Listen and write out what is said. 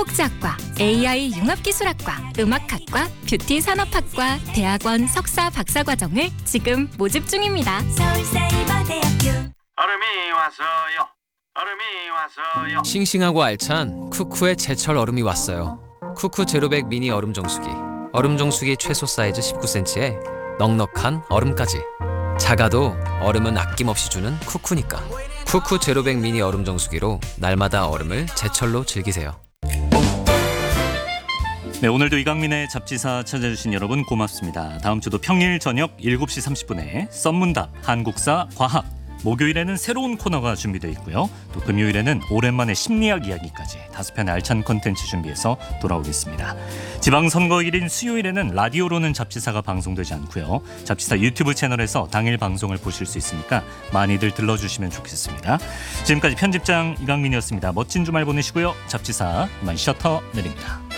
산업복지학과, AI 융합기술학과, 음악학과, 뷰티산업학과, 대학원 석사 박사과정을 지금 모집 중입니다. 서울사이버대학교. 얼음이 왔어요. 얼음이 왔어요. 싱싱하고 알찬 쿠쿠의 제철 얼음이 왔어요. 쿠쿠 제로백 미니 얼음 정수기. 얼음 정수기 최소 사이즈 19cm에 넉넉한 얼음까지. 작아도 얼음은 아낌없이 주는 쿠쿠니까. 쿠쿠 제로백 미니 얼음 정수기로 날마다 얼음을 제철로 즐기세요. 네, 오늘도 이강민의 잡지사 찾아주신 여러분 고맙습니다. 다음 주도 평일 저녁 7시 30분에 썬문답 한국사 과학, 목요일에는 새로운 코너가 준비되어 있고요. 또 금요일에는 오랜만에 심리학 이야기까지 5편의 알찬 콘텐츠 준비해서 돌아오겠습니다. 지방선거일인 수요일에는 라디오로는 잡지사가 방송되지 않고요. 잡지사 유튜브 채널에서 당일 방송을 보실 수 있으니까 많이들 들러주시면 좋겠습니다. 지금까지 편집장 이강민이었습니다. 멋진 주말 보내시고요. 잡지사 이만 셔터 내립니다.